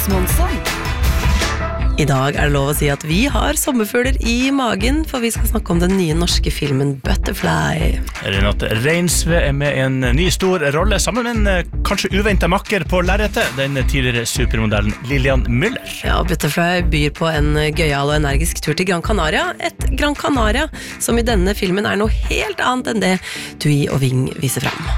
Månsson. I dag det lov å si at vi har sommerfugler i magen, for vi skal snakke om den nye norske filmen Butterfly. Renate Reinsve med en ny stor rolle, sammen med en kanskje uventet makker på lerretet, den tidligere supermodellen Lilian Müller. Ja, Butterfly byr på en gøyal og energisk tur til Gran Canaria, et Gran Canaria som i denne filmen noe helt annet enn det Tui og Ving viser fram.